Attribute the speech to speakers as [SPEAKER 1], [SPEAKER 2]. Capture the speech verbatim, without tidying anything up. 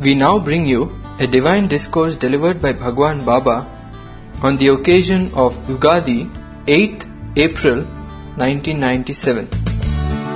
[SPEAKER 1] We now bring you a divine discourse delivered by Bhagwan Baba on the occasion of Ugadi, eighth April nineteen ninety-seven.